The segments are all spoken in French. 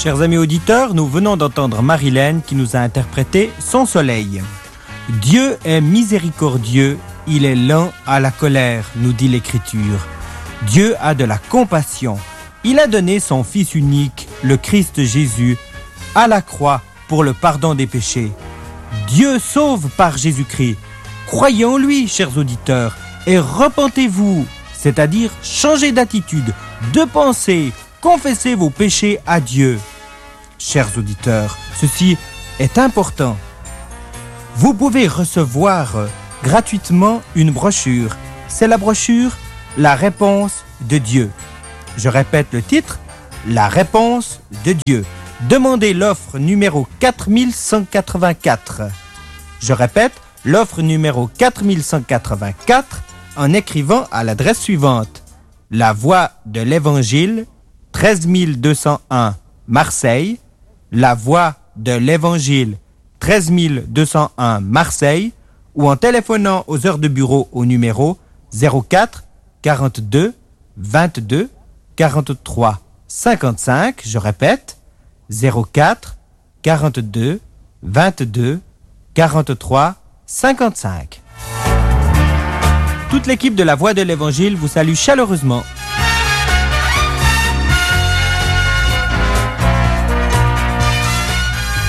Chers amis auditeurs, nous venons d'entendre Marilène qui nous a interprété Son soleil. Dieu est miséricordieux, il est lent à la colère, nous dit l'Écriture. Dieu a de la compassion. Il a donné son Fils unique, le Christ Jésus, à la croix pour le pardon des péchés. Dieu sauve par Jésus-Christ. Croyez en lui, chers auditeurs, et repentez-vous, c'est-à-dire changez d'attitude, de pensée, confessez vos péchés à Dieu. Chers auditeurs, ceci est important. Vous pouvez recevoir gratuitement une brochure. C'est la brochure « La réponse de Dieu ». Je répète le titre « La réponse de Dieu ». Demandez l'offre numéro 4184. Je répète, l'offre numéro 4184 en écrivant à l'adresse suivante. La Voix de l'Évangile, 13201 Marseille. La Voix de l'Évangile, 13201 Marseille, ou en téléphonant aux heures de bureau au numéro 04 42 22 43 55. Je répète, 04 42 22 43 55. Toute l'équipe de la Voix de l'Évangile vous salue chaleureusement.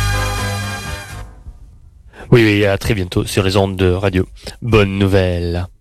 Oui, à très bientôt sur les ondes de radio. Bonne nouvelle.